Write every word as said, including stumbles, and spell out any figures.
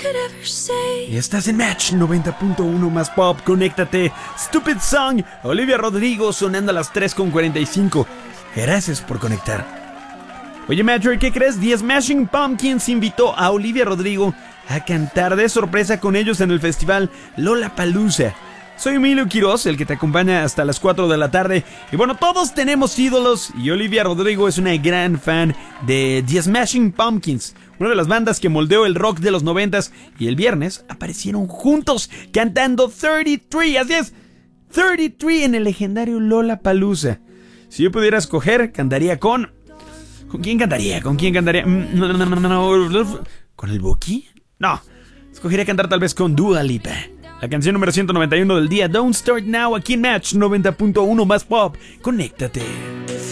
Estás en Match noventa punto uno más pop, conéctate. Stupid Song, Olivia Rodrigo sonando a las tres con cuarenta y cinco. Gracias por conectar. Oye, Match, ¿qué crees? The Smashing Pumpkins invitó a Olivia Rodrigo a cantar de sorpresa con ellos en el festival Lollapalooza. Soy Emilio Quiroz, el que te acompaña hasta las cuatro de la tarde. Y bueno, todos tenemos ídolos y Olivia Rodrigo es una gran fan de The Smashing Pumpkins, una de las bandas que moldeó el rock de los noventas, y el viernes aparecieron juntos cantando treinta y tres, así es, treinta y tres en el legendario Lollapalooza. Si yo pudiera escoger, cantaría con... ¿Con quién cantaría? ¿Con quién cantaría? ¿Con el Buki? No, escogería cantar tal vez con Dua Lipa. La canción número ciento noventa y uno del día, Don't Start Now, aquí en Match noventa punto uno más pop. Conéctate.